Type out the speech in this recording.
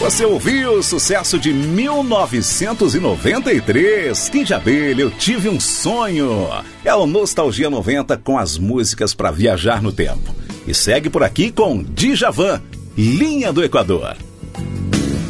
Você ouviu o sucesso de 1993, Kid de Abelha, Eu Tive um Sonho. É o Nostalgia 90 com as músicas para viajar no tempo. E segue por aqui com Djavan, Linha do Equador.